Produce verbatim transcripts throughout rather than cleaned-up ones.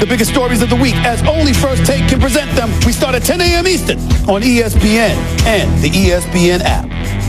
The biggest stories of the week, as only First Take can present them. We start at ten a.m. Eastern on E S P N and the E S P N app.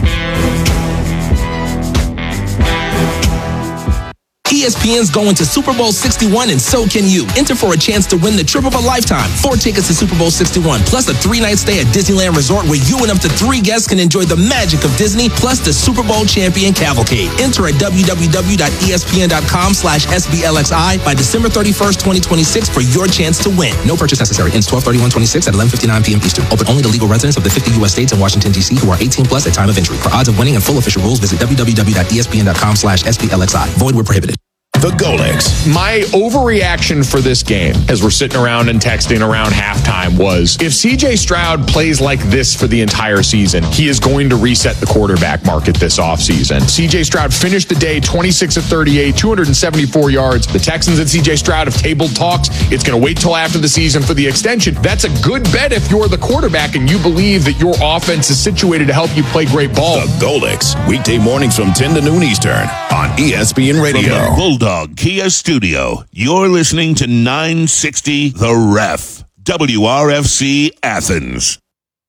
E S P N's going to Super Bowl sixty-one, and so can you. Enter for a chance to win the trip of a lifetime. Four tickets to Super Bowl sixty-one, plus a three-night stay at Disneyland Resort where you and up to three guests can enjoy the magic of Disney, plus the Super Bowl champion cavalcade. Enter at www.espn.com slash SBLXI by December thirty-first, twenty twenty-six for your chance to win. No purchase necessary. Ends twelve thirty-one twenty-six at eleven fifty-nine p.m. Eastern. Open only to legal residents of the fifty U S states and Washington, D C who are eighteen plus at time of entry. For odds of winning and full official rules, visit www.espn.com slash SBLXI. Void where prohibited. The Golix. My overreaction for this game, as we're sitting around and texting around halftime, was if C J Stroud plays like this for the entire season, he is going to reset the quarterback market this offseason. C J Stroud finished the day twenty-six of thirty-eight, two hundred seventy-four yards. The Texans and C J Stroud have tabled talks. It's going to wait till after the season for the extension. That's a good bet if you're the quarterback and you believe that your offense is situated to help you play great ball. The Golix. Weekday mornings from ten to noon Eastern on E S P N Radio. Bulldog Kia Studio. You're listening to nine sixty The Ref, W R F C Athens.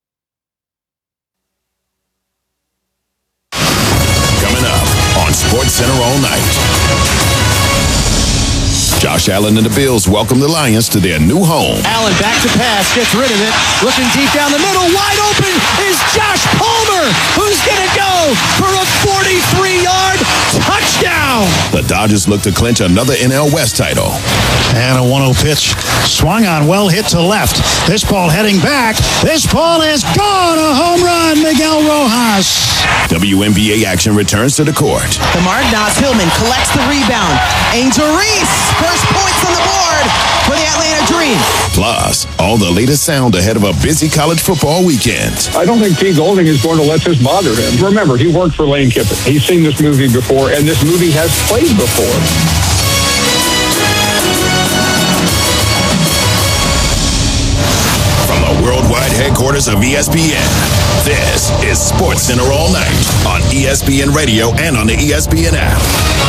Coming up on SportsCenter all night. Josh Allen and the Bills welcome the Lions to their new home. Allen back to pass, gets rid of it, looking deep down the middle, wide open is Josh Palmer, who's going to go for a forty-three yard touchdown. The Dodgers look to clinch another N L West title. And a one oh pitch swung on, well hit to left. This ball heading back. This ball is gone. A home run, Miguel Rojas. W N B A action returns to the court. DeMar Nas-Hillman collects the rebound. Angel Reese, first points on the board for the Atlanta Dream. Plus, all the latest sound ahead of a busy college football weekend. I don't think T. Golding is going to let this bother him. Remember, he worked for Lane Kiffin. He's seen this movie before, and this movie has played before. From the worldwide headquarters of E S P N, this is SportsCenter all night on E S P N Radio and on the E S P N app.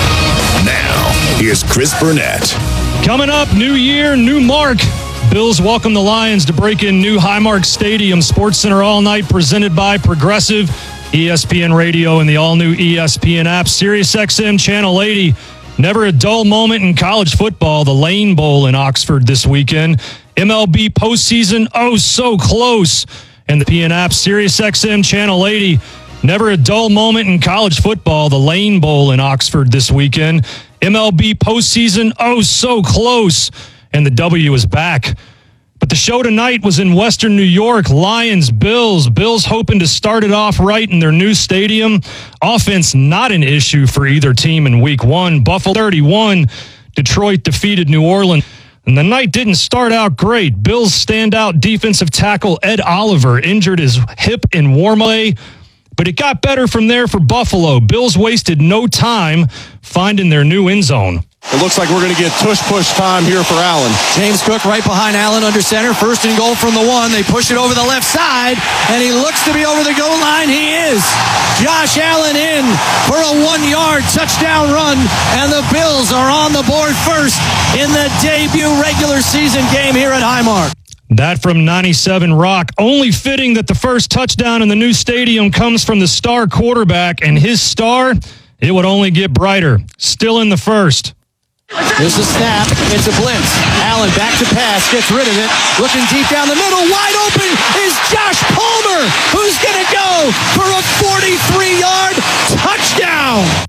Now, here's Chris Burnett. Coming up, new year, new mark. Bills welcome the Lions to break in new Highmark Stadium. SportsCenter all night presented by Progressive, E S P N Radio, and the all-new E S P N app. SiriusXM Channel eighty. Never a dull moment in college football. The Lane Bowl in Oxford this weekend. M L B postseason, oh so close. And the P N app, SiriusXM Channel eighty. Never a dull moment in college football. The Lane Bowl in Oxford this weekend. M L B postseason, oh so close. And the W is back. But the show tonight was in Western New York. Lions, Bills. Bills hoping to start it off right in their new stadium. Offense not an issue for either team in week one. Buffalo thirty-one. Detroit defeated New Orleans. And the night didn't start out great. Bills standout defensive tackle Ed Oliver injured his hip in warm-up. But it got better from there for Buffalo. Bills wasted no time finding their new end zone. It looks like we're going to get tush-push time here for Allen. James Cook right behind Allen under center. First and goal from the one. They push it over the left side, and he looks to be over the goal line. He is. Josh Allen in for a one-yard touchdown run, and the Bills are on the board first in the debut regular season game here at Highmark. That from ninety-seven Rock. Only fitting that the first touchdown in the new stadium comes from the star quarterback, and his star, it would only get brighter. Still in the first. There's a snap. It's a blitz. Allen back to pass. Gets rid of it. Looking deep down the middle. Wide open is Josh Palmer, who's going to go for a forty-three yard touchdown.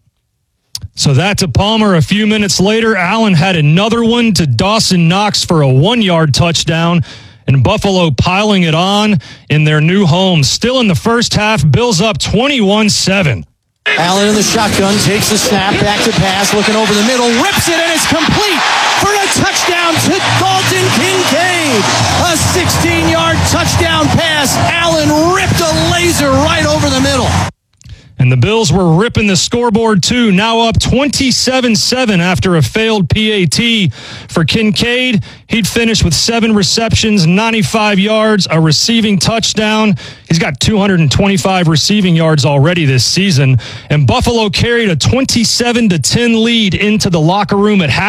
So that to Palmer. A few minutes later, Allen had another one to Dawson Knox for a one-yard touchdown. And Buffalo piling it on in their new home. Still in the first half, Bills up twenty-one seven. Allen in the shotgun, takes the snap, back to pass, looking over the middle, rips it, and it's complete for a touchdown to Dalton Kincaid. A sixteen yard touchdown pass. Allen ripped a laser right over the middle. And the Bills were ripping the scoreboard too, now up twenty-seven seven after a failed P A T. For Kincaid, he'd finished with seven receptions, ninety-five yards, a receiving touchdown. He's got two hundred twenty-five receiving yards already this season. And Buffalo carried a twenty-seven to ten lead into the locker room at half.